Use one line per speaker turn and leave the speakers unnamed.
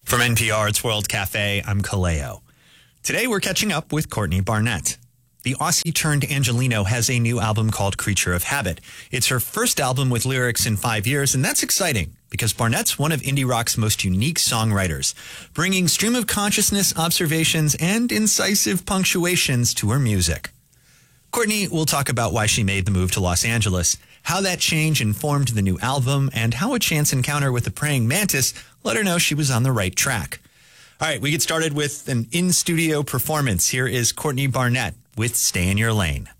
From NPR, it's World Cafe. I'm Kaleo. Today, we're catching up with Courtney Barnett. The Aussie-turned-Angelino has a new album called Creature of Habit. It's her first album with lyrics in 5 years, and that's exciting because Barnett's one of indie rock's most unique songwriters, bringing stream-of-consciousness observations and incisive punctuations to her music. Courtney will talk about why she made the move to Los Angeles, how that change informed the new album, and how a chance encounter with the praying mantis let her know she was on the right track. All right, we get started with an in-studio performance. Here is Courtney Barnett with Stay in Your Lane.